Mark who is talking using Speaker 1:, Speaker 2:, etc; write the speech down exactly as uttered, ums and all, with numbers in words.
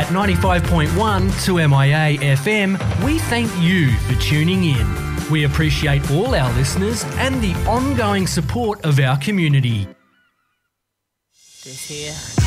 Speaker 1: At ninety-five point one two M I A F M, we thank you for tuning in. We appreciate all our listeners and the ongoing support of our community.
Speaker 2: This here